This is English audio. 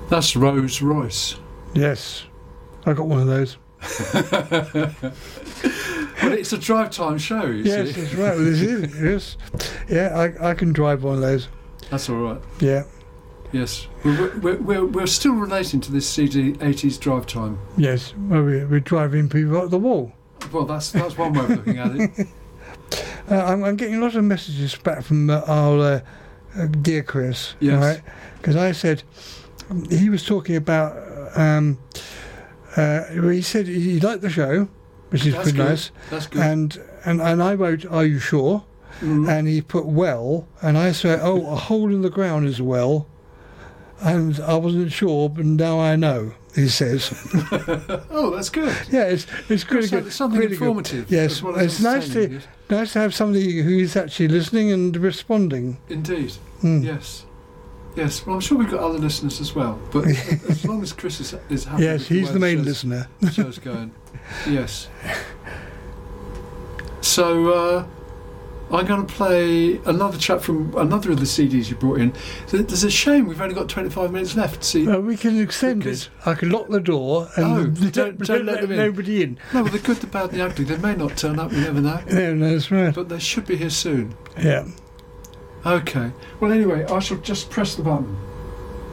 That's Rolls Royce. Yes, I got one of those. Well, it's a drive time show, you Yes, see. that's right. Well, this is, yes. Yeah, I can drive one of those. That's all right. Yeah. Yes. We're still relating to this CD 80s drive time. Yes. Well, we're driving people up the wall. Well, that's one way of looking at it. I'm getting a lot of messages back from our dear Chris. Yes. Right? Because I said he was talking about. He said he liked the show, which is pretty nice. That's good. And I wrote, "Are you sure?" Mm. And he put "well," and I said, "Oh, a hole in the ground is well," and I wasn't sure, but now I know. He says. Oh, that's good. Yeah, it's really good. It's something really informative. Good. Yes, as well as it's nice to have somebody who is actually listening and responding. Indeed. Mm. Yes. Yes. Well, I'm sure we've got other listeners as well. But as long as Chris is happy. Yes, with he's way the main show's- listener. the show's going. Yes. So I'm going to play another track from another of the CDs you brought in. There's a shame we've only got 25 minutes left. See, We can extend Because- it. I can lock the door and don't let them in. nobody in. no, well, the good, the bad, and the ugly. They may not turn up. You never know. Yeah, no, that's right. But they should be here soon. Yeah. Okay. Well, anyway, I shall just press the button.